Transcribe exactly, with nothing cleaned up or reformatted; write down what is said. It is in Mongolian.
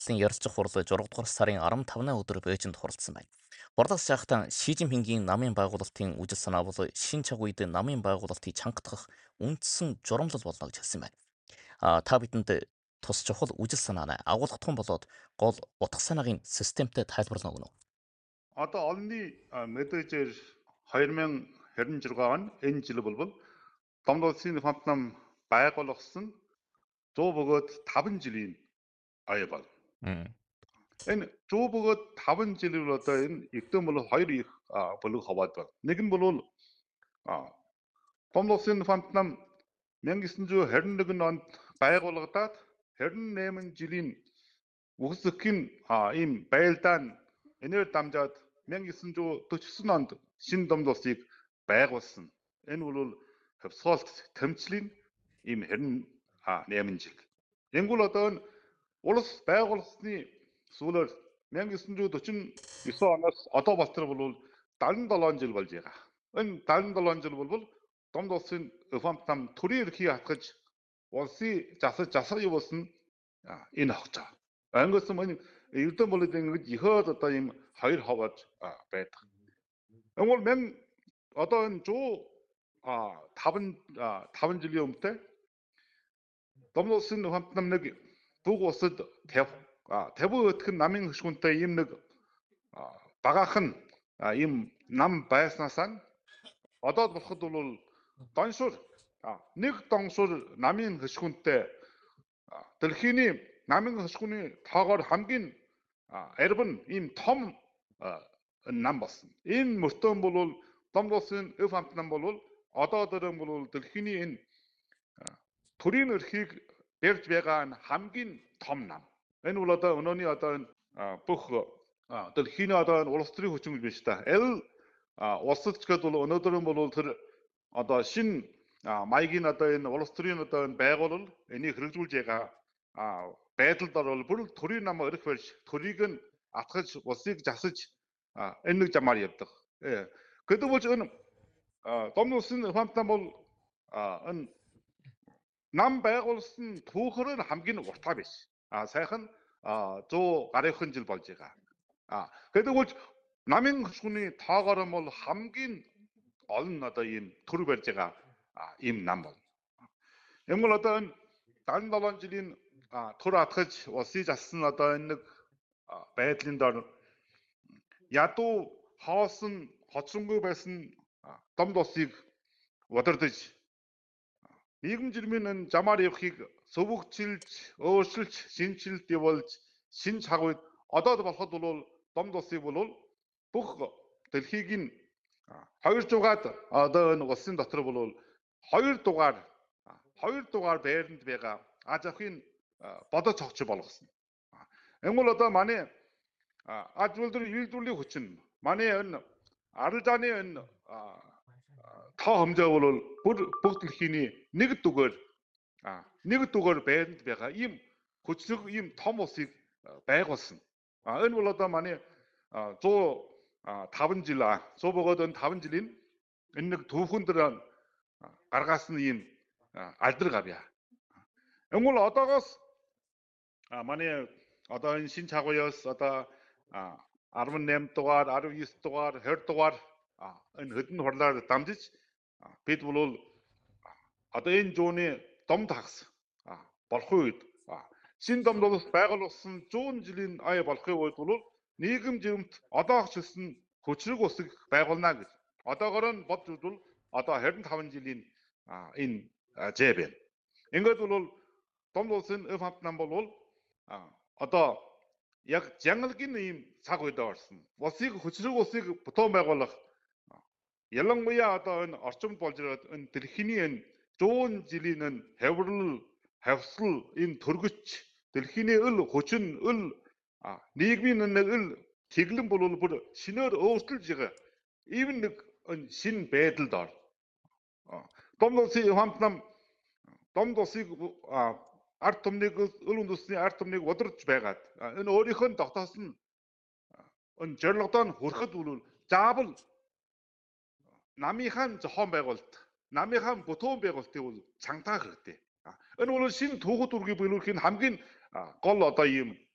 Сын ярилцах хурлаа зургаадугаар сарын арван тавны өдөр Бээжинд хуралдсан байна. Хурлаас жаахтан Ши Жинпингийн намын байгуулалтын үжил санаа бол шин чаг үед намын байгуулалтыг чангатгах үндсэн журамлал болно гэж хэлсэн байна. А та бидэнд тус чухал үжил санааны агуулгатхан болоод гол утга санааг системтэй тайлбарлана өгнө. Одоо олонний а, мэдээжээр хоёр мянга хэдэн жиргээ он энэ жил болбол Домд улсын хамт нам байгуулагдсан зуун бөгөөд таван жилийн ая бол. Мм. Энэ зуун бөгөөд таван жилийн одоо энэ эрдэм бол хоёр их а, бүлэг хаваад байна. Нэг нь бол а, Домд улсын хамт нам мянга девятьсот хэдэн нэгэн онд байгуулагдаад хэдэн найман жилийн үгсэхийн ийм байлдаа нь энээр дамжаад мянга девятьсот дөрвөн онд шинэ Домд улсыг байгуулсан. Энэ бол хөвсгөлт тэмцлийн ийм хэдэн найман жил. Энгүүл одоо энэ улс байгуулсны сүүлээр мянга девятьсот дөрвөн оноос одоо болтор бол дагалан долоон жил болж байгаа. Энэ дагалан долоон жил бол Домд улсын хамт нам төрийн эрхийг хатгаж улсыг засаж засах явуулсан энэ хогч. Ангиус мань эрдэм болоод ингэж ихөөд одоо ийм хоёр хаваад байдаг. Энгүүл мен одоо энэ зуун таван таван жилийн өмнөд Домд улсын хамт нам нэг бүх улсад тавь тавь өтгөн намын хөшгүнтэй ийм нэг багаахан ийм нам байснасаа одоо болоход бол доншуур нэг доншуур намын хөшгүнтэй дэлхийн намын хөшгүний тоогоор хамгийн арвин ийм том нам болсон. Энэ мөртөө бол Домд улсын өв хамт нам бол одоо дөрөв бол дэлхийн энэ төрийн эрхийг барьж байгаа хамгийн том нам. Энэ бол одоо өнөөний одоо энэ бүх дэлхийн одоо улс төрийн хүчин гэж байна шүү дээ. Эл улсад ч гэдэг бол өнөөдөр бол тэр одоо шинэ маягийн одоо энэ улс төрийн одоо энэ байгуулал энийг хэрэгжүүлж байгаа байдалд бол бүр төрийн нам өрөх барьж төрийг нь атгаж улсыг засаж энэ нэг замаар явдаг. Гэдэг бол энэ Домд улсын хамт нам бол энэ нам байгуулсан түүхээр нь хамгийн уртаа биш. А сайхан зуун гаруйхан жил болж байгаа. А гэдэг бол намын хөшгүний тоогоор нь бол хамгийн олон одоо ийм төр барьж байгаа ийм нам бол. Энэ бол одоо энэ дагалан долоон жилийн төр атгаж улсыг зассан одоо энэ нэг байдлын дор ядуу хоосон хоцронгүй байсан Домд улсыг удирдах нийгэм жирмийн энэ замаар явахыг сувгчилж, өөрчилж, шинжилт явуулж, шин цаг үед одоо болоход бол Домд улсыг бол бүх дэлхийг нь хоёр дугаар одоо энэ улсын дотор бол хоёр дугаар хоёр дугаар байранд байгаа аз авахын бодож цогч болгосон. Энэ бол одоо манай аз үйлдвэрийн үйлдвэрлэлийн хүчин манай энэ арилжааны энэ тоо хэмжээ бол бүр бүх дэлхийн нэг дугаар нэг дугаар байранд байгаа ийм хүчлэг ийм том улсыг байгуулсан. Энэ бол одоо манай зуун таван жил зуун бөгөөд энэ таван жилийн энэ нэг түүхэн дээр гаргасан ийм алдар гавья. Энэ бол одоогоос манай одоо энэ шинэ чагууяас одоо арван найман дугаар, арван девять дугаар, двадцать дугаар энэ хөдөн хурлаар дамжиж бид бол одоо энэ зууны Домд хагас болохын үед шинэ Домд улс байгуулсан зуун жилийн ая болохын үед бол нийгэм жирэмт одоогчлсан хүчрэг улсыг байгуулна гэж. Одоогоор нь бодж үзвэл одоо хэдэн таван жилийн энэ зэ байна. Ингээд бол Домд улсын өв хамт нам бол одоо яг жангалгийн ийм цаг үед орсон. Улсыг хүчрэг улсыг бутуун байгуулах ялангуяа одоо энэ орчимд болж ирээд энэ дэлхийн энэ зуун жилийн энэ хаврал, хавсал, энэ төргөч дэлхийн өл хүчин өл нийгмийн нэг өл тэглэн болвол бүр шинээр өөрчилж байгаа. Ийм нэг шинэ байдалд ор. Домд улсын хамт нам Домд улсыг ард түмнийг өл үндэсний ард түмнийг удирдах байгаад энэ өөрийнх нь тогтоосон энэ зорилгодоо нь хүрэхэд бол заавал намынхаа зохион байгуулалт, намынхаа бүтээн байгуулалтыг бол чангатах хэрэгтэй. Энэ бол шинэ түүхэд үргийг биелүүлэхийн хамгийн гол одоо ийм